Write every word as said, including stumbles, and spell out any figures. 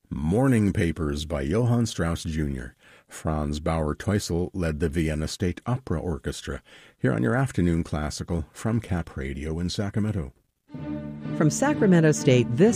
Morning Papers by Johann Strauss Junior Franz Bauer-Teusel led the Vienna State Opera Orchestra, here on your afternoon classical from Cap Radio in Sacramento. From Sacramento State, this